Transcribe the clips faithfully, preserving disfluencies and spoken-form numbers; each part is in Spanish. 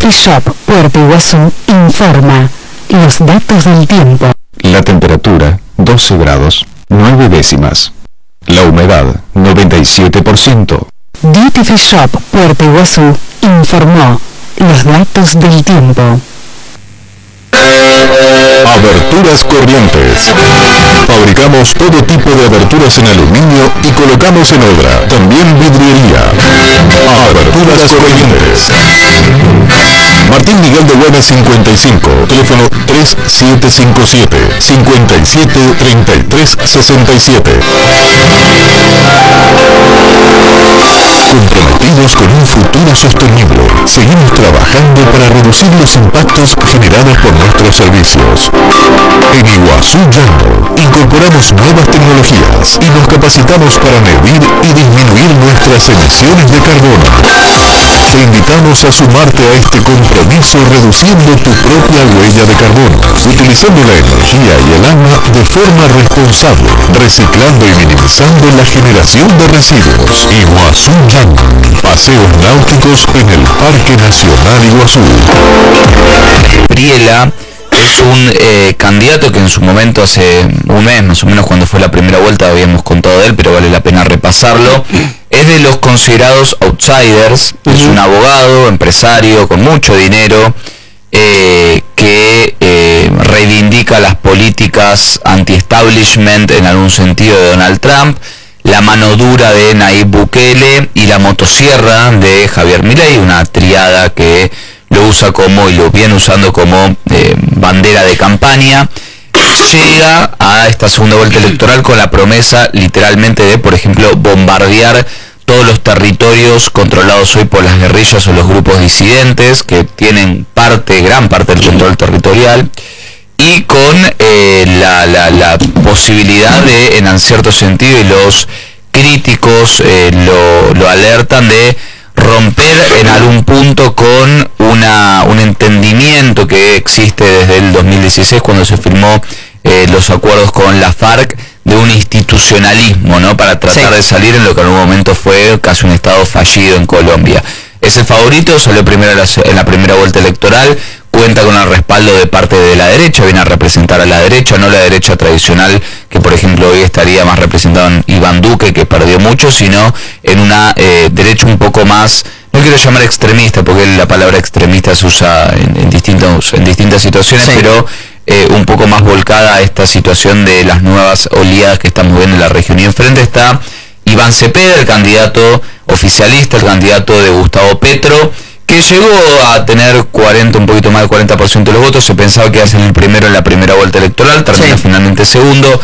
Free Shop Puerto Iguazú informa los datos del tiempo. La temperatura doce grados nueve décimas. La humedad noventa y siete por ciento. Duty Free Shop Puerto Iguazú informó los datos del tiempo. Aberturas Corrientes. Fabricamos todo tipo de aberturas en aluminio y colocamos en obra. También vidriería. Aberturas Corrientes. Martín Miguel de Güemes cincuenta y cinco. Teléfono tres siete cinco siete, cinco siete tres tres seis siete. Comprometidos con un futuro sostenible, seguimos trabajando para reducir los impactos generados por nuestros servicios. En Iguazú Yandel incorporamos nuevas tecnologías y nos capacitamos para medir y disminuir nuestras emisiones de carbono. Te invitamos a sumarte a este compromiso reduciendo tu propia huella de carbono, utilizando la energía y el agua de forma responsable, reciclando y minimizando la generación de residuos. Iguazú Yandel, paseos náuticos en el Parque Nacional Iguazú. Briela es un eh, candidato que en su momento, hace un mes más o menos, cuando fue la primera vuelta, habíamos contado de él, pero vale la pena repasarlo. Es de los considerados outsiders, uh-huh. Es un abogado, empresario con mucho dinero, eh, que eh, reivindica las políticas anti-establishment en algún sentido de Donald Trump, la mano dura de Nayib Bukele y la motosierra de Javier Milei, una triada que lo usa como, y lo viene usando como eh, bandera de campaña. Llega a esta segunda vuelta electoral con la promesa literalmente de, por ejemplo, bombardear todos los territorios controlados hoy por las guerrillas o los grupos disidentes que tienen parte, gran parte del control territorial, y con eh, la, la, la posibilidad de, en cierto sentido, y los críticos eh, lo, lo alertan, de romper en algún punto con una, un entendimiento que existe desde el dos mil dieciséis, cuando se firmó eh, los acuerdos con la FARC, de un institucionalismo, ¿no?, para tratar sí. de salir en lo que en un momento fue casi un estado fallido en Colombia. Es el favorito, salió primero en la, en la primera vuelta electoral, cuenta con el respaldo de parte de la derecha, viene a representar a la derecha, no la derecha tradicional, que por ejemplo hoy estaría más representado en Iván Duque, que perdió mucho, sino en una eh, derecha un poco más, no quiero llamar extremista, porque la palabra extremista se usa en, en, distintos, en distintas situaciones, sí. pero eh, un poco más volcada a esta situación de las nuevas oleadas que estamos viendo en la región. Y enfrente está Iván Cepeda, el candidato oficialista, el candidato de Gustavo Petro, que llegó a tener cuarenta, un poquito más del cuarenta por ciento de los votos. Se pensaba que iba a ser el primero en la primera vuelta electoral, termina sí. finalmente segundo.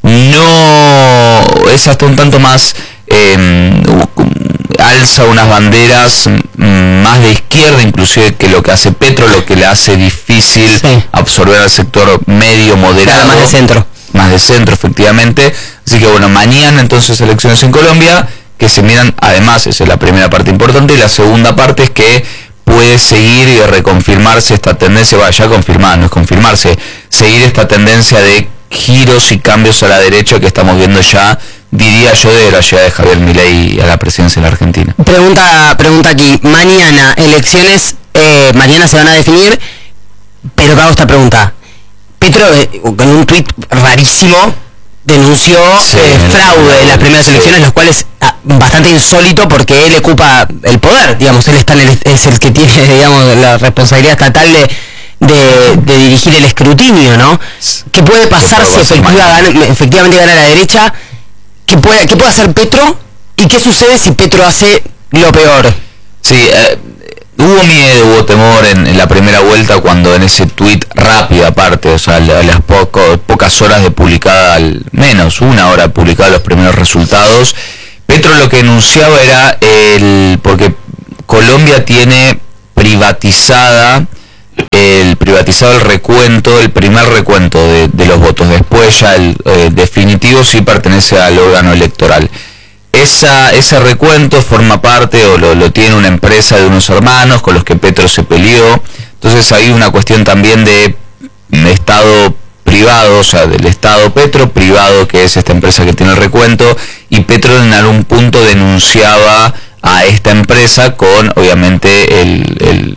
No es hasta un tanto más, eh, alza unas banderas más de izquierda inclusive que lo que hace Petro, lo que le hace difícil sí. absorber al sector medio, moderado. Claro, más de centro. Más de centro, efectivamente. Así que bueno, mañana entonces elecciones en Colombia, que se miran, además, esa es la primera parte importante, y la segunda parte es que puede seguir y reconfirmarse esta tendencia, va, ya confirmada, no es confirmarse, seguir esta tendencia de giros y cambios a la derecha que estamos viendo ya, diría yo, de la llegada de Javier Milei a la presidencia de la Argentina. Pregunta, pregunta aquí, mañana elecciones, eh, mañana se van a definir, pero hago esta pregunta. Petro, eh, con un tuit rarísimo, denunció sí, eh, fraude en las primeras sí. elecciones, los cuales ah, bastante insólito, porque él ocupa el poder, digamos, él está en el, es el que tiene, digamos, la responsabilidad estatal de, de, de dirigir el escrutinio, ¿no? ¿Qué puede pasar si efectiva gana, efectivamente gana la derecha? ¿Qué puede, qué puede hacer Petro? ¿Y qué sucede si Petro hace lo peor? Sí, eh, hubo miedo, hubo temor en, en la primera vuelta, cuando en ese tuit rápido aparte, o sea, a las poco, pocas horas de publicada, al menos una hora de publicada los primeros resultados, Petro lo que enunciaba era el, porque Colombia tiene privatizada el privatizado el recuento, el primer recuento de, de los votos, después ya el eh, definitivo sí pertenece al órgano electoral. Esa, ese recuento forma parte, o lo, lo tiene una empresa de unos hermanos con los que Petro se peleó. Entonces hay una cuestión también de, de Estado privado, o sea, del Estado Petro, privado, que es esta empresa que tiene el recuento, y Petro en algún punto denunciaba a esta empresa con, obviamente, el, el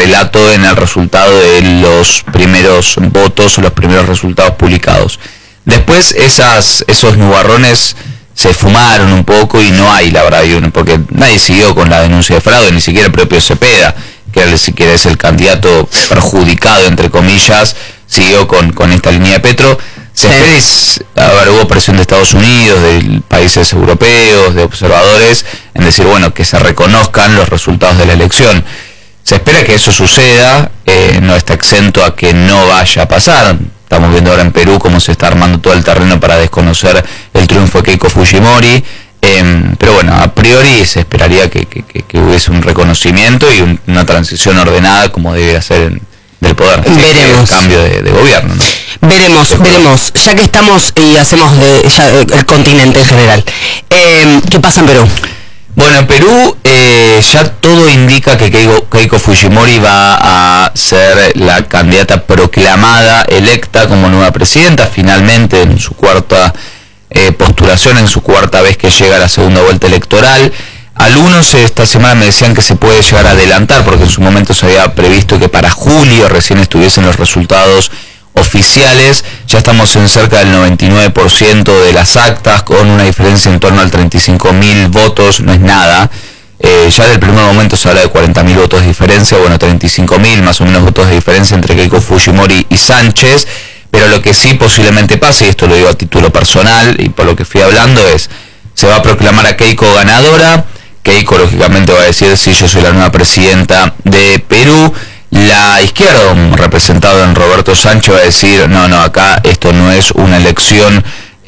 relato en el resultado de los primeros votos o los primeros resultados publicados. Después esas, esos nubarrones se fumaron un poco y no hay, la verdad, porque nadie siguió con la denuncia de fraude, ni siquiera el propio Cepeda, que ni siquiera es el candidato perjudicado, entre comillas, siguió con, con esta línea de Petro. Se espera, a ver, hubo presión de Estados Unidos, de países europeos, de observadores, en decir, bueno, que se reconozcan los resultados de la elección. Se espera que eso suceda, eh, no está exento a que no vaya a pasar. Estamos viendo ahora en Perú cómo se está armando todo el terreno para desconocer el triunfo de Keiko Fujimori. Eh, pero bueno, a priori se esperaría que, que, que hubiese un reconocimiento y un, una transición ordenada como debería ser en, del poder. Veremos. El cambio de, de gobierno, ¿no? Veremos, Después. veremos. Ya que estamos y hacemos de, ya, el continente en general. Eh, ¿Qué pasa en Perú? Bueno, en Perú eh, ya todo indica que Keiko, Keiko Fujimori va a ser la candidata proclamada, electa como nueva presidenta, finalmente en su cuarta eh, postulación, en su cuarta vez que llega a la segunda vuelta electoral. Algunos esta semana me decían que se puede llegar a adelantar, porque en su momento se había previsto que para julio recién estuviesen los resultados oficiales. Ya estamos en cerca del noventa y nueve por ciento de las actas, con una diferencia en torno al treinta y cinco mil votos, no es nada. Eh, ya del primer momento se habla de cuarenta mil votos de diferencia, bueno, treinta y cinco mil más o menos votos de diferencia entre Keiko Fujimori y Sánchez, pero lo que sí posiblemente pase, y esto lo digo a título personal y por lo que fui hablando, es, se va a proclamar a Keiko ganadora. Keiko lógicamente va a decir, sí, yo soy la nueva presidenta de Perú. La izquierda, representada en Roberto Sánchez, va a decir, no, no, acá esto no es una elección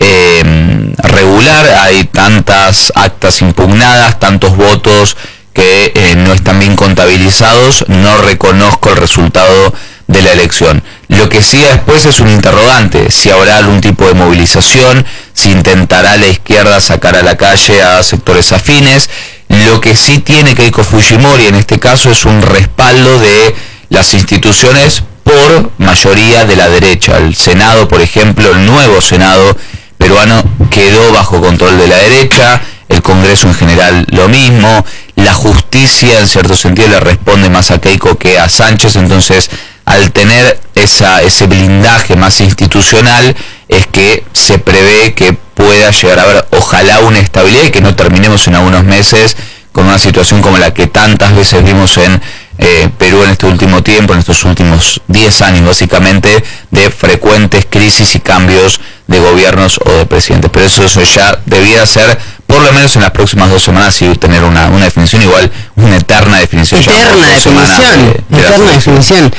eh, regular, hay tantas actas impugnadas, tantos votos que eh, no están bien contabilizados, no reconozco el resultado de la elección. Lo que sí después es un interrogante, si habrá algún tipo de movilización, si intentará la izquierda sacar a la calle a sectores afines. Lo que sí tiene Keiko Fujimori en este caso es un respaldo de las instituciones por mayoría de la derecha. El Senado, por ejemplo, el nuevo Senado peruano quedó bajo control de la derecha, el Congreso en general lo mismo, la justicia en cierto sentido le responde más a Keiko que a Sánchez, entonces al tener esa, ese blindaje más institucional es que se prevé que pueda llegar a haber ojalá una estabilidad y que no terminemos en algunos meses con una situación como la que tantas veces vimos en eh, Perú en este último tiempo, en estos últimos diez años básicamente, de frecuentes crisis y cambios de gobiernos o de presidentes. Pero eso, eso ya debiera ser, por lo menos en las próximas dos semanas, y tener una, una definición igual, una eterna definición. Eterna definición, de, de eterna definición.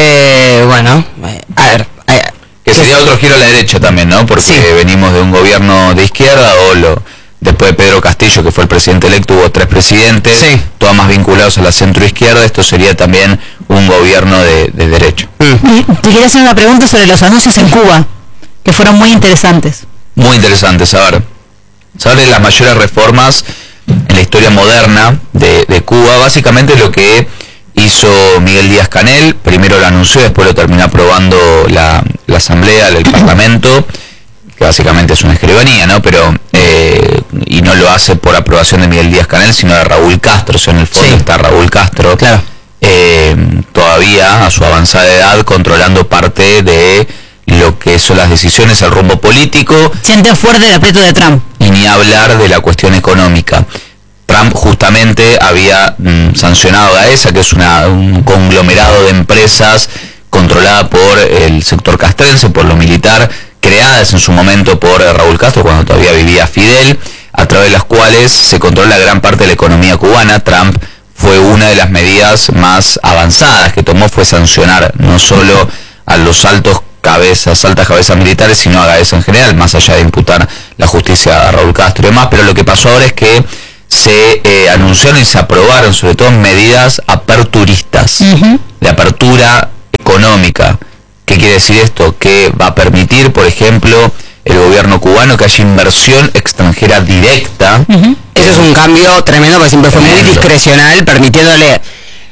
Eh, bueno, a ver... Eh, que sería otro giro a la derecha también, ¿no? Porque sí, venimos de un gobierno de izquierda, o lo, después de Pedro Castillo, que fue el presidente electo, hubo tres presidentes, sí, todos más vinculados a la centroizquierda. Esto sería también un gobierno de, de derecha. Mm. Te quería hacer una pregunta sobre los anuncios en Cuba, que fueron muy interesantes. Muy interesantes, a ver. Sobre las mayores reformas en la historia moderna de, de Cuba, básicamente lo que hizo Miguel Díaz-Canel, primero lo anunció, después lo terminó aprobando la, la Asamblea, el Parlamento, que básicamente es una escribanía, ¿no? Pero, eh, y no lo hace por aprobación de Miguel Díaz-Canel, sino de Raúl Castro, o sea, en el fondo sí, está Raúl Castro, claro, eh, todavía a su avanzada edad, controlando parte de lo que son las decisiones, el rumbo político. Siente fuerte el aprieto de Trump. Y ni hablar de la cuestión económica. Trump justamente había mm, sancionado a esa, que es una, un conglomerado de empresas controlada por el sector castrense, por lo militar, creadas en su momento por Raúl Castro, cuando todavía vivía Fidel, a través de las cuales se controla gran parte de la economía cubana. Trump fue una de las medidas más avanzadas que tomó, fue sancionar no solo a los altos cabezas, altas cabezas militares, sino a cabezas en general, más allá de imputar la justicia a Raúl Castro y demás. Pero lo que pasó ahora es que se eh, anunciaron y se aprobaron sobre todo medidas aperturistas, uh-huh, de apertura económica. ¿Qué quiere decir esto? Que va a permitir, por ejemplo, el gobierno cubano que haya inversión extranjera directa. Uh-huh. Eso es un cambio tremendo, porque siempre fue muy discrecional, permitiéndole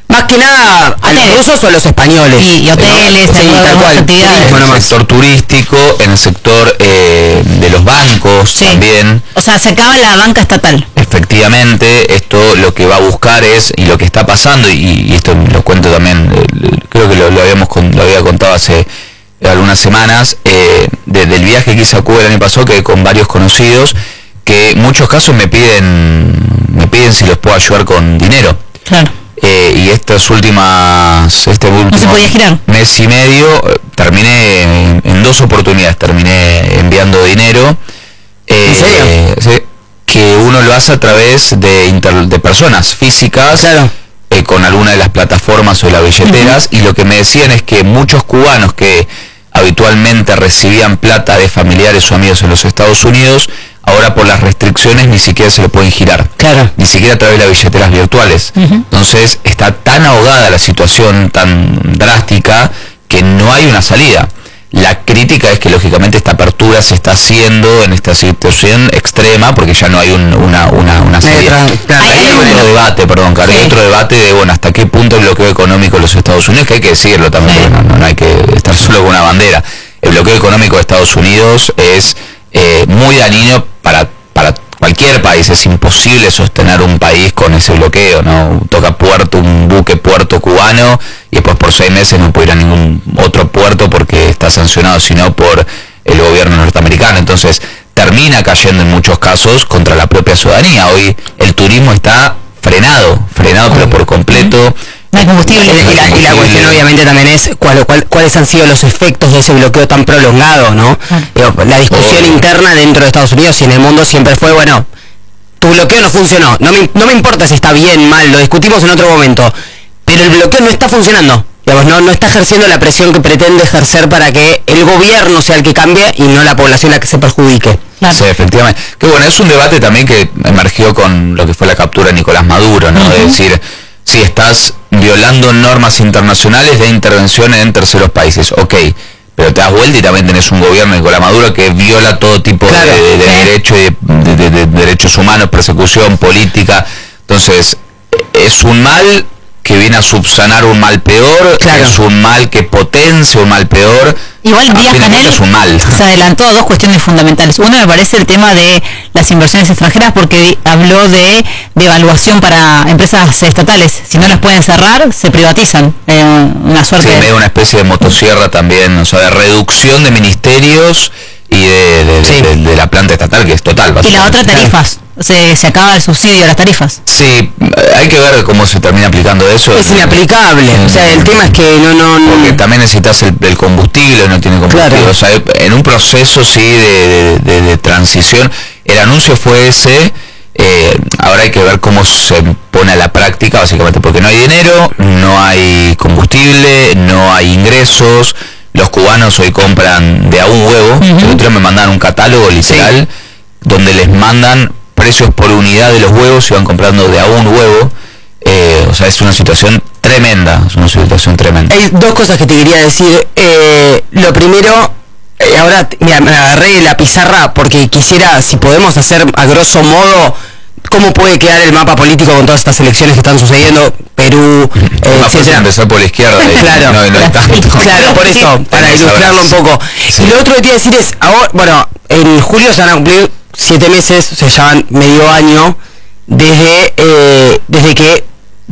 Más que nada a los rusos o a los españoles. Y, y hoteles, sí, tal cual. actividades. En el sector turístico, en el sector eh, de los bancos Sí. también. O sea, se acaba la banca estatal. Efectivamente, esto lo que va a buscar es, y lo que está pasando, y, y esto lo cuento también, eh, creo que lo, lo habíamos con- lo había contado hace algunas semanas, eh, de- del viaje que hice a Cuba el año pasado, que con varios conocidos, que en muchos casos me piden, me piden si los puedo ayudar con dinero. Claro. Eh, y estas últimas, este último se podía girar. mes y medio, eh, terminé en, en dos oportunidades, terminé enviando dinero. Eh, ¿En serio? eh, sí, que uno lo hace a través de, inter- de personas físicas, Claro. eh, con alguna de las plataformas o las billeteras, y lo que me decían es que muchos cubanos que habitualmente recibían plata de familiares o amigos en los Estados Unidos, ahora por las restricciones ni siquiera se lo pueden girar. Claro. Ni siquiera a través de las billeteras virtuales. Ujú. Entonces está tan ahogada la situación, tan drástica, que no hay una salida. La crítica es que lógicamente esta apertura se está haciendo en esta situación extrema porque ya no hay un- una, una, una salida. otra- claro. Hay Hay otro una- debate, perdón, Cari, hay Sí. otro debate de, bueno, hasta qué punto el bloqueo económico de los Estados Unidos, que hay que decirlo también, Sí. porque no, no- no hay que estar solo con una bandera. El bloqueo económico de Estados Unidos es eh, muy dañino para, para cualquier país. Es imposible sostener un país con ese bloqueo, ¿no? Toca puerto, un buque puerto cubano, y después por seis meses no puede ir a ningún otro puerto porque está sancionado, sino por el gobierno norteamericano. Entonces termina cayendo en muchos casos contra la propia ciudadanía. Hoy el turismo está frenado, frenado pero por completo. No hay combustible. Y la, y la- y la Combustible. cuestión obviamente también es cuál- cuál- cuáles han sido los efectos de ese bloqueo tan prolongado, ¿no? Claro. Digo, la discusión Obvio. interna dentro de Estados Unidos y en el mundo siempre fue, bueno, tu bloqueo no funcionó, no me, no me importa si está bien, mal, lo discutimos en otro momento, pero el bloqueo no está funcionando, digamos, no, no está ejerciendo la presión que pretende ejercer para que el gobierno sea el que cambie y no la población la que se perjudique. Claro. Sí, efectivamente. Que bueno, es un debate también que emergió con lo que fue la captura de Nicolás Maduro, ¿no? De decir, si estás violando normas internacionales de intervención en terceros países, ok, pero te das vuelta y también tenés un gobierno, Nicolás Maduro, que viola todo tipo de- Claro. de, de Sí. derechos y de, de- de- de derechos humanos, persecución política. Entonces, es un mal que viene a subsanar un mal peor, Claro. es un mal que potencia un mal peor. Igual A Díaz fin de Canel cuentas es un mal. se adelantó a dos cuestiones fundamentales. Una me parece el tema de las inversiones extranjeras, porque di- habló de devaluación para empresas estatales. Si no las pueden cerrar, se privatizan. Eh, una Sí, suerte. medio una especie de motosierra también, o sea, de reducción de ministerios y de, de- Sí. de- de la planta estatal, que es total. Y la básicamente. otra, tarifas. Se, se acaba el subsidio a las tarifas. Sí, hay que ver cómo se termina aplicando eso. Es inaplicable, o sea, el tema es que no, no, no- Porque también necesitas el, el combustible, no tiene combustible. Claro. O sea, en un proceso sí de, de- de- de transición, el anuncio fue ese. eh, ahora hay que ver cómo se pone a la práctica, básicamente, porque no hay dinero, no hay combustible, no hay ingresos. Los cubanos hoy compran de a un huevo. Ujú. El otro día me mandaron un catálogo literal donde les mandan precios por unidad de los huevos y van comprando de a un huevo. Eh, o sea, es una situación tremenda, es una situación tremenda. Hay dos cosas que te quería decir. Eh, lo primero, eh, ahora, t- mira, me agarré la pizarra porque quisiera, si podemos hacer a grosso modo, cómo puede quedar el mapa político con todas estas elecciones que están sucediendo, Perú, eh, Más fácil etcétera. empezar por la izquierda. y Claro. no, no hay tanto. Claro, por eso, para Tenés ilustrarlo un abrazos. poco. Sí. Y lo otro que te iba a decir es, ahora, bueno, en julio se van a cumplir siete meses, o sea, ya van medio año, desde, eh, desde que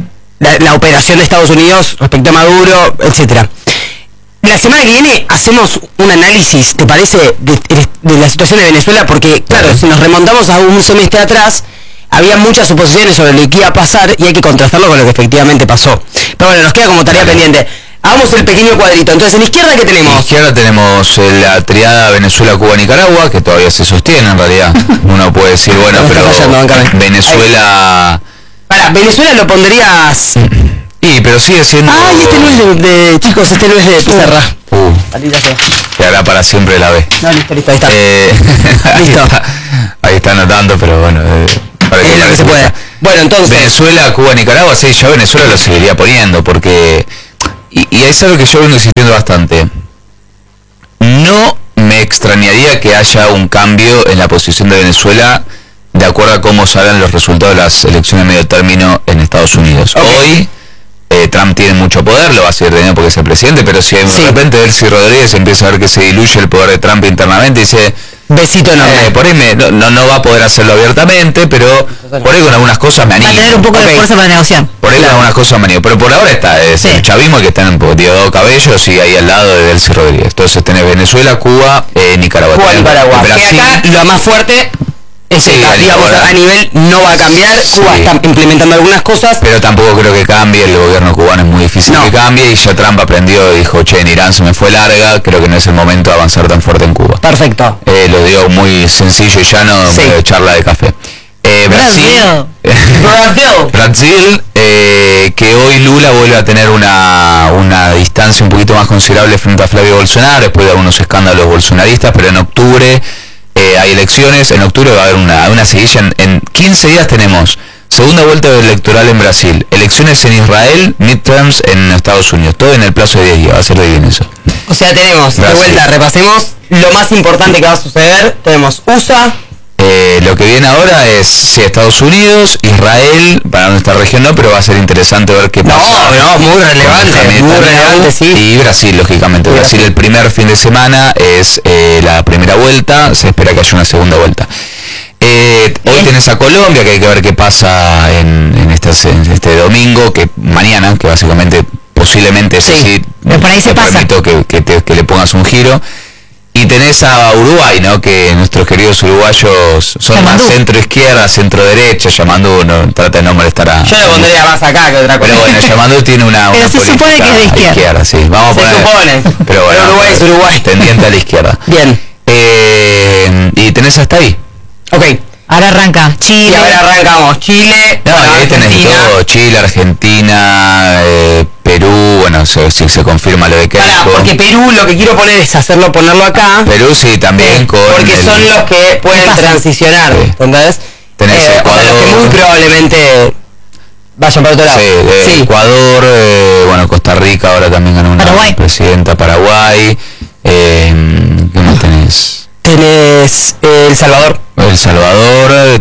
la, la operación de Estados Unidos respecto a Maduro, etcétera. La semana que viene hacemos un análisis, ¿te parece?, de, de la situación de Venezuela, porque, claro, si nos remontamos a un semestre atrás, había muchas suposiciones sobre lo que iba a pasar y hay que contrastarlo con lo que efectivamente pasó. Pero bueno, nos queda como tarea pendiente. Hagamos el pequeño cuadrito. Entonces, en la izquierda, ¿qué A la tenemos? izquierda tenemos eh, la triada Venezuela, Cuba, Nicaragua, que todavía se sostiene en realidad. Uno puede decir, bueno, Me está pero fallando, bancame. Venezuela... Para, Venezuela lo pondrías... Y, pero sigue siendo... Ay, este no es de, de- chicos, este no es de Pizarra. Uh, Maldita sea. que hará para siempre la B. No, listo, listo, ahí está. Eh, ahí, Listo. está, ahí está anotando, pero bueno... eh, para Es lo que se puede. Bueno, entonces... Venezuela, Cuba, Nicaragua, sí, yo Venezuela lo seguiría poniendo, porque... Y, y es algo que yo vengo insistiendo bastante. No me extrañaría que haya un cambio en la posición de Venezuela de acuerdo a cómo salgan los resultados de las elecciones de medio término en Estados Unidos. Ok. Hoy, eh, tiene mucho poder, lo va a seguir teniendo porque es el presidente, pero si de Sí. repente Delcy Rodríguez empieza a ver que se diluye el poder de Trump internamente, dice, Besito enorme. eh, por ahí me- no, no, no va a poder hacerlo abiertamente, pero por ahí con algunas cosas me Va a animo. tener un poco Ok. de fuerza para negociar. Por ahí con algunas cosas me animo. Pero por ahora está es Sí. el chavismo, el que está en Diosdado Cabello, sigue ahí al lado de Delcy Rodríguez. Entonces tenés Venezuela, Cuba, eh, Nicaragua. Cuba y Tenés Paraguay. Que Brasil. acá lo más fuerte es Sí, esta, a digamos, nivel- a nivel no va a cambiar. Sí. Cuba está implementando algunas cosas. Pero tampoco creo que cambie, el gobierno cubano es muy difícil No. que cambie y ya Trump aprendió, dijo, che, en Irán se me fue larga, creo que no es el momento de avanzar tan fuerte en Cuba. Perfecto. Eh, lo digo muy sencillo y llano, Sí. de charla de café. Eh, Brasil, Brasil. Brasil eh, que hoy Lula vuelve a tener una, una distancia un poquito más considerable frente a Flavio Bolsonaro, después de algunos escándalos bolsonaristas, pero en octubre eh, hay elecciones, en octubre va a haber una, una seguilla, en, en quince días tenemos segunda vuelta electoral en Brasil, elecciones en Israel, midterms en Estados Unidos, todo en el plazo de diez días, va a ser de bien eso. O sea, tenemos, de Brasil. vuelta, repasemos lo más importante que va a suceder. Tenemos U S A, Eh, lo que viene ahora es sí, Estados Unidos, Israel, para nuestra región no, pero va a ser interesante ver qué No, pasa. no, muy con relevante, Benjamín muy Netanyahu relevante, sí. Y Brasil, lógicamente. Y Brasil, Brasil. el primer fin de semana es eh, la primera vuelta, se espera que haya una segunda vuelta. Eh, hoy tenés a Colombia, que hay que ver qué pasa en, en, este, en este domingo, que mañana, que básicamente, posiblemente, Sí, sí, pero por ahí se te pasa. permito que, que, te- que le pongas un giro. Y tenés a Uruguay, ¿no? Que nuestros queridos uruguayos son Yamandú. más centro-izquierda, centro-derecha. Yamandú no trata de no molestar a... yo lo pondría más acá que otra cosa. Pero bueno, Yamandú tiene una... Pero una se supone política que es de izquierda. sí. Vamos a Se poner... supone. Pero bueno, Pero Uruguay es Uruguay. tendiente a la izquierda. Bien, Eh, y tenés hasta ahí. ok. Ahora arranca Y Chile. ahora arrancamos. Chile, No, y ahí tenés Argentina. todo. Chile, Argentina, eh, Perú, bueno, si se, se confirma lo de Pará, Keiko. porque Perú lo que quiero poner es hacerlo ponerlo acá. Perú sí, también con... Porque el- son los que pueden pasa? transicionar, Sí. ¿entendés? Tenés Eh, o sea, los que Ecuador. muy probablemente vayan para otro lado. Sí, de Sí. Ecuador, eh, bueno, Costa Rica ahora también ganó una Paraguay. presidenta, Paraguay, eh, ¿qué más tenés? Tenés eh, El Salvador. El Salvador,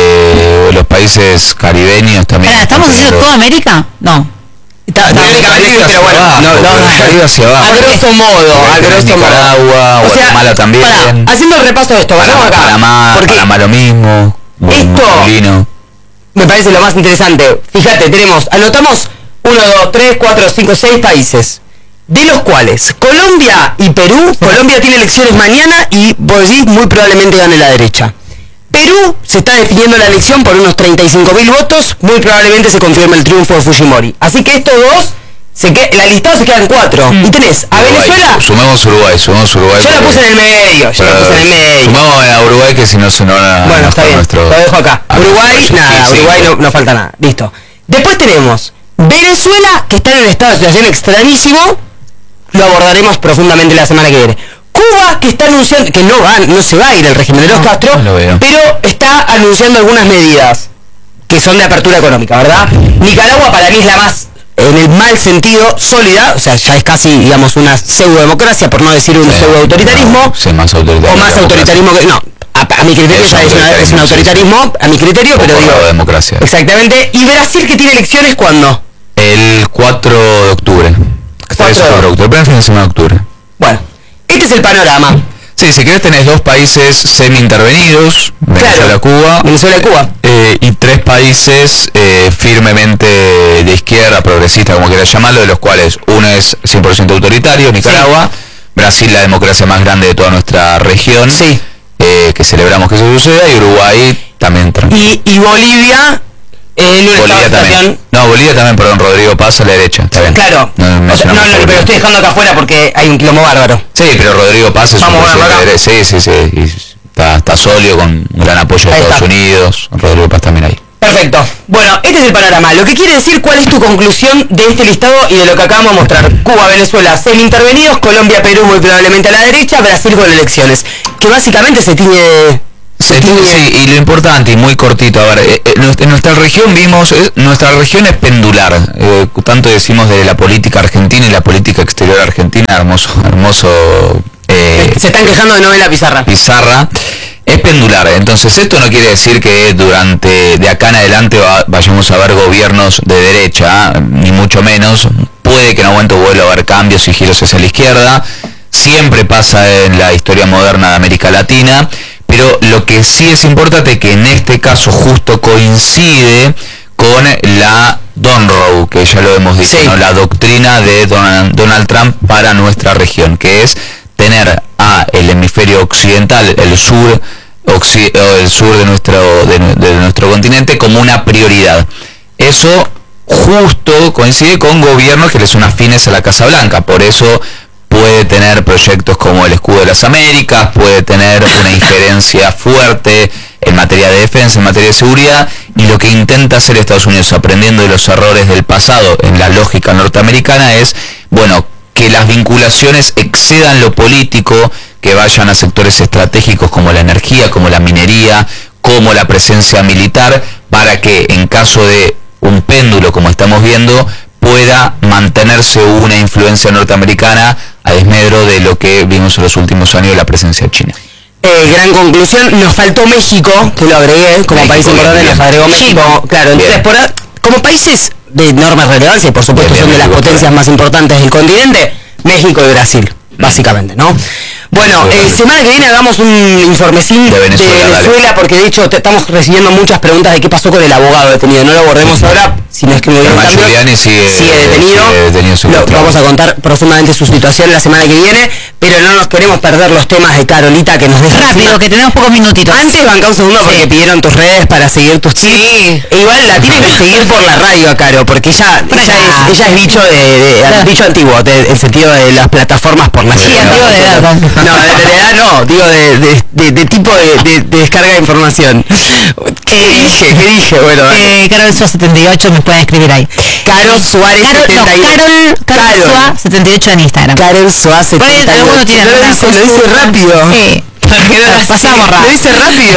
eh, los países caribeños también. Pará, ¿estamos haciendo toda América? No. Está, está técnicamente sí, pero bueno, abajo, no, no, pero de arriba hacia abajo. a grosso modo, a Tenés grosso modo. Nicaragua, O sea, Guatemala también. pará, haciendo el repaso de esto, ganamos Panamá, acá. Panamá, porque Panamá lo mismo. Esto- Molino. me parece lo más interesante. Fíjate, tenemos, anotamos uno, dos, tres, cuatro, cinco, seis países. De los cuales Colombia y Perú, Colombia tiene elecciones mañana y vos decís muy probablemente gane la derecha. Perú se está definiendo la elección por unos treinta y cinco mil votos, muy probablemente se confirme el triunfo de Fujimori. Así que estos dos, se que, la lista se quedan cuatro. Y tenés a Uruguay, Venezuela, su- Sumemos Uruguay, sumemos Uruguay. yo la porque- puse en el medio, yo la pero puse en el medio. Sumamos a Uruguay que si no se nos van a Bueno, enojar está bien, nuestro- lo dejo acá. a Uruguay, nuestro- nada, sí, Uruguay sí. no, no falta nada, listo. Después tenemos Venezuela, que está en un estado de situación extrañísimo, lo abordaremos profundamente la semana que viene. Cuba, que está anunciando, que no va, no se va a ir el régimen de los No, Castro, no lo veo. pero está anunciando algunas medidas que son de apertura económica, ¿verdad? Nicaragua para mí es la más, en el mal sentido, sólida, o sea, ya es casi, digamos, una pseudo-democracia, por no decir un Sí, pseudo-autoritarismo. sí, más autoritarismo. O más autoritarismo que... No, a, a mi criterio Es ya es, una- es un autoritarismo, autoritarismo, a mi criterio, pero Poco digo... de democracia. Exactamente. ¿Y Brasil que tiene elecciones cuándo? El cuatro de octubre. tres o cuatro de octubre, primer fin de semana de octubre. Bueno, este es el panorama. Sí, si querés tenés dos países semi-intervenidos, Venezuela, Claro. Cuba, Venezuela y Cuba. eh, y tres países eh, firmemente de izquierda, progresista, como quieras llamarlo, de los cuales uno es cien por ciento autoritario, Nicaragua, Brasil, la democracia más grande de toda nuestra región, Sí. eh, que celebramos que eso suceda, y Uruguay también tranquilo. Y, y Bolivia en un estado Bolivia de también. situación... No, Bolivia también, perdón, Rodrigo Paz a la derecha, está bien. Claro. No, O sea, no, mencionamos no, a pero Bolivia. estoy dejando acá afuera porque hay un quilombo bárbaro. Sí, pero Rodrigo Paz es Vamos un a verlo presidente de- sí, sí, sí, y está, está sólido con un gran apoyo de Ahí Estados está. Unidos, Rodrigo Paz también ahí. Perfecto. Bueno, este es el panorama. Lo que quiere decir cuál es tu conclusión de este listado y de lo que acabamos de mostrar. Cuba, Venezuela, semi-intervenidos, Colombia, Perú muy probablemente a la derecha, Brasil con elecciones. Que básicamente se tiñe... Se tiene- sí, y lo importante y muy cortito, a ver, eh, eh, nuestra, en nuestra región vimos, eh, nuestra región es pendular, eh, tanto decimos de la política argentina y la política exterior argentina, hermoso, hermoso eh, Se están quejando de no ver la pizarra. pizarra. Es pendular, entonces esto no quiere decir que durante, de acá en adelante va, vayamos a ver gobiernos de derecha, ni mucho menos. Puede que en algún momento vuelva a haber cambios y giros hacia la izquierda, siempre pasa en la historia moderna de América Latina, pero lo que sí es importante es que en este caso justo coincide con la Donroe, que ya lo hemos dicho, sí. ¿no? La doctrina de Donald, Donald Trump para nuestra región, que es tener a el hemisferio occidental, el sur, occ, el sur de nuestro, de, de nuestro continente como una prioridad. Eso justo coincide con gobiernos que le son afines a la Casa Blanca, por eso puede tener proyectos como el Escudo de las Américas, puede tener una injerencia fuerte en materia de defensa, en materia de seguridad, y lo que intenta hacer Estados Unidos, aprendiendo de los errores del pasado en la lógica norteamericana, es, bueno, que las vinculaciones excedan lo político, que vayan a sectores estratégicos como la energía, como la minería, como la presencia militar, para que en caso de un péndulo, como estamos viendo, pueda mantenerse una influencia norteamericana a desmedro de lo que vimos en los últimos años de la presencia china. Eh, gran conclusión, nos faltó México, que lo agregué como México, país importante, nos agregó México, claro, entonces por, como países de enorme relevancia, y por supuesto bien, son bien, de las México, potencias más importantes del continente, México y Brasil, básicamente, ¿no? Bueno, eh, semana que viene hagamos un informecín de Venezuela, de Venezuela porque de hecho te, estamos recibiendo muchas preguntas de qué pasó con el abogado detenido. No lo abordemos ahora, si no es que me voy a sigue, sigue detenido. Sigue detenido lo, vamos a contar próximamente su situación la semana que viene, pero no nos queremos perder los temas de Carolita que nos deja rápido, que tenemos pocos minutitos. Antes banca un segundo sí. porque pidieron tus redes para seguir tus tips. Sí. E igual la tienen que seguir por la radio a Caro, porque ella, ella, es, ella es bicho de, de, de bicho antiguo, de, en sentido de las plataformas por las sí, antiguo de edad. No, de, de edad no, digo de, de, de, de tipo de, de, de descarga de información. ¿Qué dije? ¿Qué dije? Bueno, eh, Carol Suá setenta y ocho, me pueden escribir ahí. Caro Suárez Carol, setenta y ocho. No, Carol, Carol, Carol Suá setenta y ocho en Instagram. Carol Suá setenta y ocho. Bueno, tiene lo dice, lo dice rápido. Sí. Pasamos rápido. Lo dice rápido.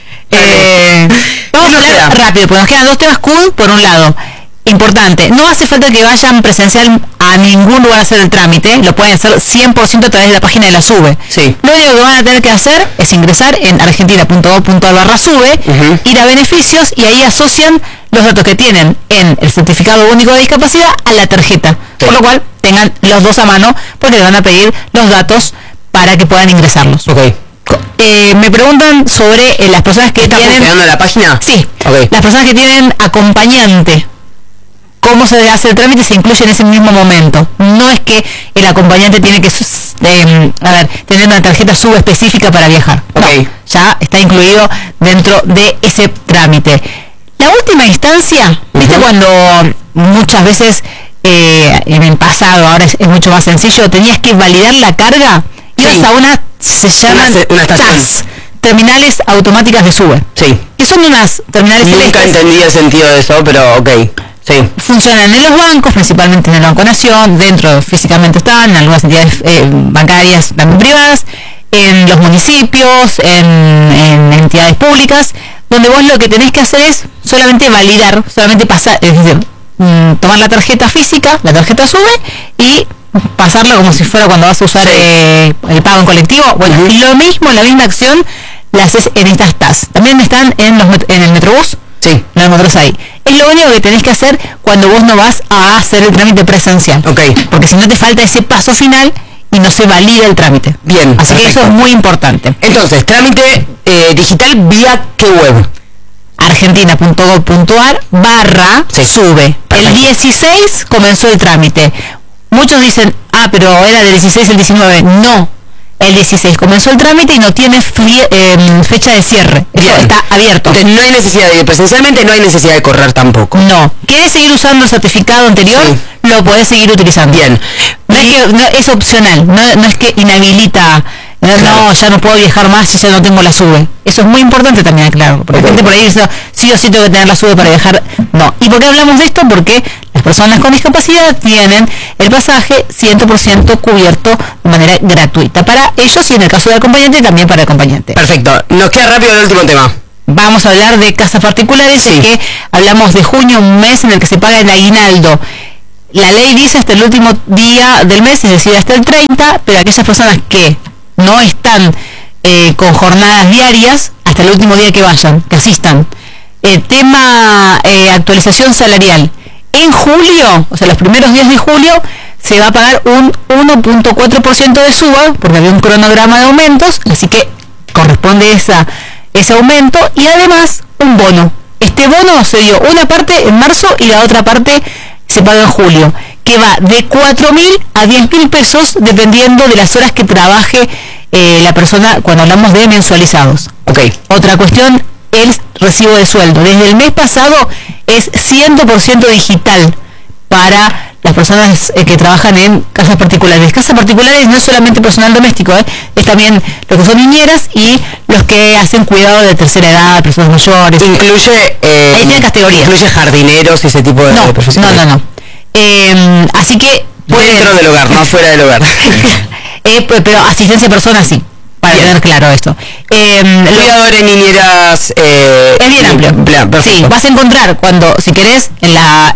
Eh, vamos a hablar rápido, porque nos quedan dos temas cool. Por un lado, importante, no hace falta que vayan presencial a ningún lugar a hacer el trámite, lo pueden hacer cien por ciento a través de la página de la SUBE. Sí. Lo único que van a tener que hacer es ingresar en argentina punto gov punto ar barra SUBE, uh-huh. ir a beneficios y ahí asocian los datos que tienen en el certificado único de discapacidad a la tarjeta, sí. por lo cual tengan los dos a mano porque le van a pedir los datos para que puedan ingresarlos. Okay. Eh, me preguntan sobre eh, las personas que ¿Está tienen... funcionando la página? Sí, okay. Las personas que tienen acompañante. ¿Cómo se hace el trámite? Se incluye en ese mismo momento. No es que el acompañante tiene que eh, a ver, tener una tarjeta subespecífica para viajar. Okay. No, ya está incluido dentro de ese trámite. La última instancia, ¿viste? Uh-huh. Cuando muchas veces eh, en el pasado, ahora es, es mucho más sencillo, tenías que validar la carga, ibas sí. a una, se llaman una, una T A S, terminales automáticas de SUBE. Sí. Que son unas terminales Nunca celestes. entendí el sentido de eso, pero ok. Sí. Funcionan en los bancos, principalmente en el Banco Nación, dentro físicamente están, en algunas entidades eh, bancarias también privadas, en los municipios, en, en entidades públicas, donde vos lo que tenés que hacer es solamente validar, solamente pasar, es decir, mm, tomar la tarjeta física, la tarjeta SUBE, y pasarlo como si fuera cuando vas a usar sí. eh, el pago en colectivo. Bueno, uh-huh. lo mismo, la misma acción la haces en estas T A S. También están en, los, en el Metrobús. Sí. Lo encontrás ahí. Es lo único que tenés que hacer cuando vos no vas a hacer el trámite presencial. Ok. Porque si no te falta ese paso final y no se valida el trámite. Bien. Así perfecto. Que eso es muy importante. Entonces, trámite eh, digital vía qué web. argentina punto gov punto ar barra sí. SUBE. Perfecto. El dieciséis comenzó el trámite. Muchos dicen, ah, pero era del dieciséis al diecinueve. No. El dieciséis comenzó el trámite y no tiene fie, eh, fecha de cierre. Eso está abierto. Entonces no hay necesidad de ir presencialmente, no hay necesidad de correr tampoco. No. ¿Quieres seguir usando el certificado anterior? Sí. Lo podés seguir utilizando. Bien. No es, que, no, es opcional, no, no es que inhabilita, no, claro. no, ya no puedo viajar más y ya no tengo la SUBE. Eso es muy importante también, claro. Porque la gente por ahí dice, sí o sí tengo que tener la SUBE para viajar. No. ¿Y por qué hablamos de esto? Porque las personas con discapacidad tienen el pasaje cien por ciento cubierto de manera gratuita para ellos y en el caso del acompañante también para el acompañante. Perfecto. Nos queda rápido el último tema. Vamos a hablar de casas particulares, sí. que hablamos de junio, un mes en el que se paga el aguinaldo. La ley dice hasta el último día del mes, es decir, hasta el treinta, pero aquellas personas que no están eh, con jornadas diarias hasta el último día que vayan, que asistan. Eh, tema eh, actualización salarial. En julio, o sea, los primeros días de julio, se va a pagar un uno punto cuatro por ciento de suba, porque había un cronograma de aumentos, así que corresponde esa, ese aumento, y además un bono. Este bono se dio una parte en marzo y la otra parte se paga en julio, que va de cuatro mil a diez mil pesos dependiendo de las horas que trabaje eh, la persona, cuando hablamos de mensualizados. Ok. Otra cuestión, el recibo de sueldo. Desde el mes pasado es cien por ciento digital para las personas eh, que trabajan en casas particulares. Casas particulares no es solamente personal doméstico, ¿eh? Es también los que son niñeras y los que hacen cuidado de tercera edad, personas mayores. Incluye... Eh, Ahí tiene categorías. Incluye jardineros y ese tipo de, no, de profesiones. No, no, no. Eh, así que... Pueden, dentro del hogar, no fuera del hogar. eh, pero asistencia a personas sí, para Bien. tener claro esto. Eh, Cuidadores, niñeras... Eh, es bien amplio. Plan, sí, vas a encontrar cuando, si querés, en la,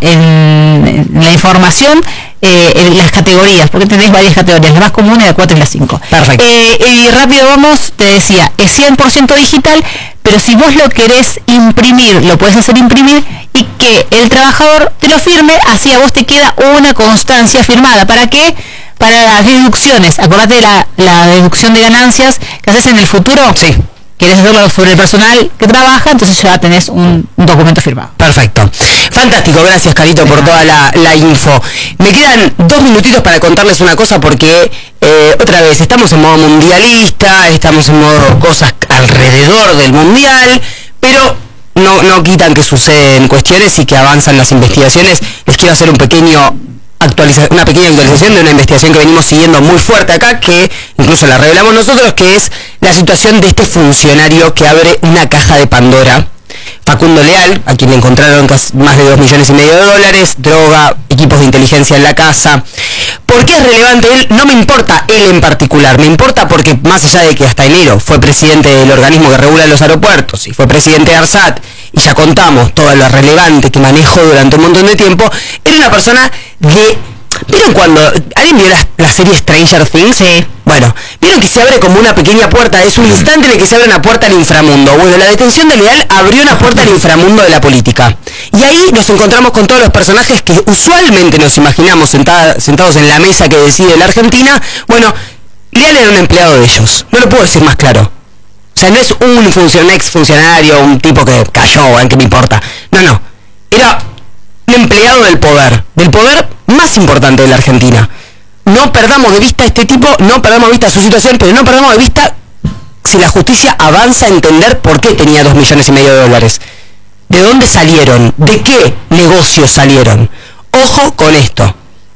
en, en la información, eh, en las categorías, porque tenés varias categorías, la más común es la cuatro y la cinco. Perfecto. Eh, y rápido vamos, te decía, es cien por ciento digital, pero si vos lo querés imprimir, lo puedes hacer imprimir y que el trabajador te lo firme, así a vos te queda una constancia firmada. ¿Para qué? Para las deducciones. Acordate de la, la deducción de ganancias que haces en el futuro. Sí. Querés hacerlo sobre el personal que trabaja, entonces ya tenés un, un documento firmado. Perfecto. Fantástico, gracias Carito por toda la, la info. Me quedan dos minutitos para contarles una cosa porque, eh, otra vez, estamos en modo mundialista, estamos en modo cosas alrededor del mundial, pero no, no quitan que suceden cuestiones y que avanzan las investigaciones. Les quiero hacer un pequeño... Actualiza, una pequeña actualización de una investigación que venimos siguiendo muy fuerte acá, que incluso la revelamos nosotros, que es la situación de este funcionario que abre una caja de Pandora, Facundo Leal, a quien le encontraron más de dos millones y medio de dólares, droga, equipos de inteligencia en la casa. ¿Por qué es relevante él? No me importa él en particular, me importa porque más allá de que hasta enero fue presidente del organismo que regula los aeropuertos y fue presidente de ARSAT, y ya contamos todo lo relevante que manejó durante un montón de tiempo, era una persona de... ¿Vieron cuando... ¿Alguien vio la, la serie Stranger Things? Sí. Bueno, ¿vieron que se abre como una pequeña puerta? Es un instante en el que se abre una puerta al inframundo. Bueno, la detención de Leal abrió una puerta al inframundo de la política. Y ahí nos encontramos con todos los personajes que usualmente nos imaginamos sentada, sentados en la mesa que decide la Argentina. Bueno, Leal era un empleado de ellos. No lo puedo decir más claro. O sea, no es un funcionario, ex funcionario, un tipo que cayó, ¿en qué me importa? No, no. Era un empleado del poder. Del poder más importante de la Argentina. No perdamos de vista a este tipo, no perdamos de vista su situación, pero no perdamos de vista si la justicia avanza a entender por qué tenía dos millones y medio de dólares. ¿De dónde salieron? ¿De qué negocios salieron? Ojo con esto.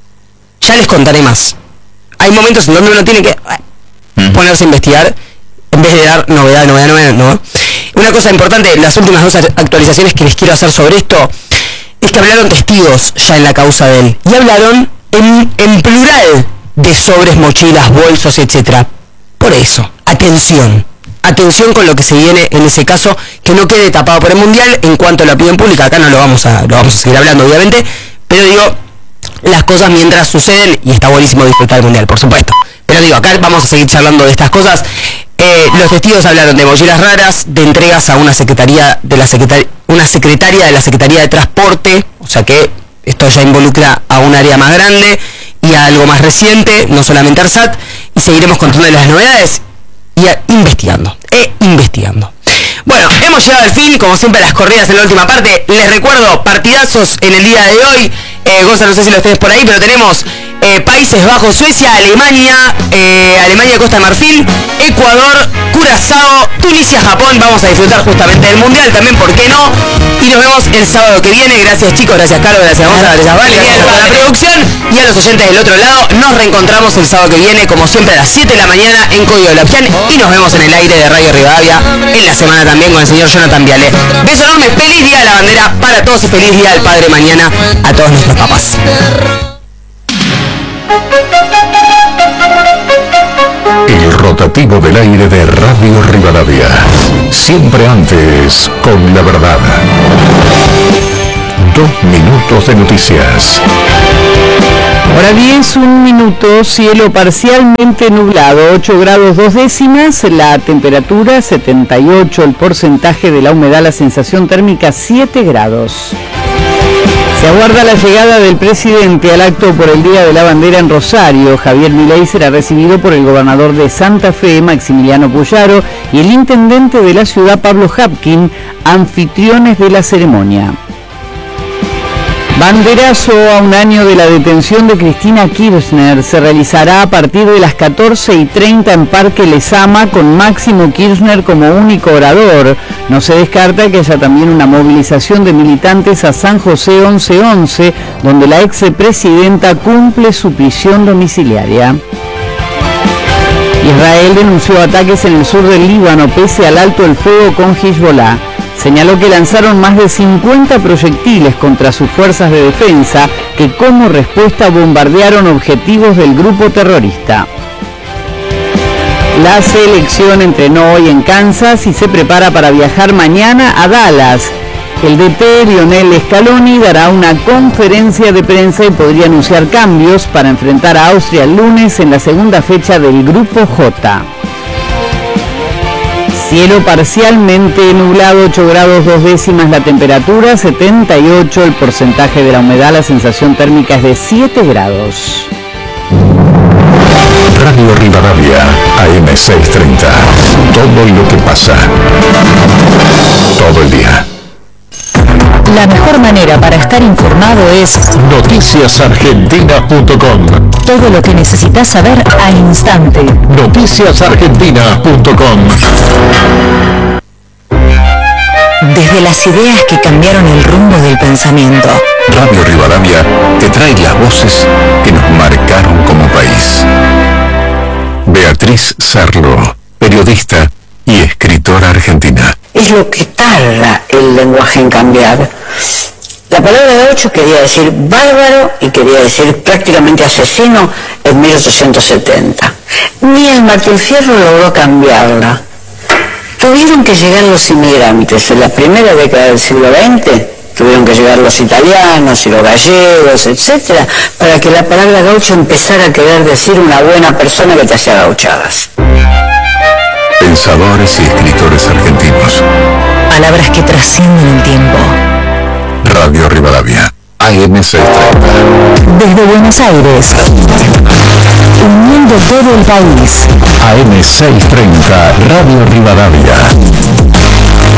Ya les contaré más. Hay momentos en donde uno tiene que eh, ponerse a investigar en vez de dar novedad, novedad, novedad, ¿no? Una cosa importante, las últimas dos actualizaciones que les quiero hacer sobre esto, es que hablaron testigos ya en la causa de él. Y hablaron en, en plural de sobres, mochilas, bolsos, etcétera. Por eso, atención. Atención con lo que se viene en ese caso, que no quede tapado por el Mundial. En cuanto a la opinión pública, acá no lo vamos a, lo vamos a seguir hablando, obviamente. Pero digo, las cosas mientras suceden, y está buenísimo disfrutar el Mundial, por supuesto. Pero digo, acá vamos a seguir charlando de estas cosas. Eh, los testigos hablaron de mochilas raras, de entregas a una secretaría de la secretaria, una secretaria de la Secretaría de Transporte, o sea que esto ya involucra a un área más grande y a algo más reciente, no solamente ARSAT, y seguiremos contando las novedades y a, investigando, e investigando. Bueno, hemos llegado al fin, como siempre las corridas en la última parte. Les recuerdo, partidazos en el día de hoy. Eh, Gonza, no sé si lo tenés por ahí, pero tenemos eh, Países Bajos, Suecia, Alemania, eh, Alemania, Costa de Marfil, Ecuador, Curazao, Tunisia, Japón. Vamos a disfrutar justamente del Mundial también, ¿por qué no? Y nos vemos el sábado que viene. Gracias chicos, gracias Carlos, gracias Gonza, gracias Vale, gracias a la producción y a los oyentes del otro lado. Nos reencontramos el sábado que viene, como siempre, a las siete de la mañana en Código Lapián, y nos vemos en el aire de Radio Rivadavia en la semana también con el señor Jonathan Viale. Beso enorme, feliz día de la bandera para todos y feliz día del Padre mañana a todos nuestros papás. El rotativo del aire de Radio Rivadavia. Siempre antes con la verdad. Dos minutos de noticias. Hola. La diez, un minuto, cielo parcialmente nublado, ocho grados dos décimas, la temperatura setenta y ocho, el porcentaje de la humedad, la sensación térmica siete grados. Se aguarda la llegada del presidente al acto por el Día de la Bandera en Rosario. Javier Milei será recibido por el gobernador de Santa Fe, Maximiliano Puyaro, y el intendente de la ciudad, Pablo Hapkin, anfitriones de la ceremonia. Banderazo a un año de la detención de Cristina Kirchner. Se realizará a partir de las catorce y treinta en Parque Lezama, con Máximo Kirchner como único orador. No se descarta que haya también una movilización de militantes a San José once once, donde la expresidenta cumple su prisión domiciliaria. Israel denunció ataques en el sur del Líbano pese al alto el fuego con Hezbollah. Señaló que lanzaron más de cincuenta proyectiles contra sus fuerzas de defensa, que como respuesta bombardearon objetivos del grupo terrorista. La selección entrenó hoy en Kansas y se prepara para viajar mañana a Dallas. El D T Lionel Scaloni dará una conferencia de prensa y podría anunciar cambios para enfrentar a Austria el lunes en la segunda fecha del Grupo J. Cielo parcialmente nublado, ocho grados dos décimas la temperatura, setenta y ocho el porcentaje de la humedad, la sensación térmica es de siete grados. Radio Rivadavia, A M seiscientos treinta. Todo lo que pasa. Todo el día. La mejor manera para estar informado es noticias argentina punto com. todo lo que necesitas saber al instante. noticias argentina punto com. Desde las ideas que cambiaron el rumbo del pensamiento. Radio Rivadavia te trae las voces que nos marcaron como país. Beatriz Sarlo, periodista y escritora argentina. Es lo que tarda el lenguaje en cambiar. La palabra gaucho quería decir bárbaro y quería decir prácticamente asesino en mil ochocientos setenta. Ni el Martín Fierro logró cambiarla. Tuvieron que llegar los inmigrantes en la primera década del siglo veinte, tuvieron que llegar los italianos y los gallegos, etcétera, para que la palabra gaucho empezara a querer decir una buena persona que te hacía gauchadas. Pensadores y escritores argentinos. Palabras que trascienden el tiempo. Radio Rivadavia, A M seiscientos treinta. Desde Buenos Aires, uniendo todo el país. A M seiscientos treinta, Radio Rivadavia.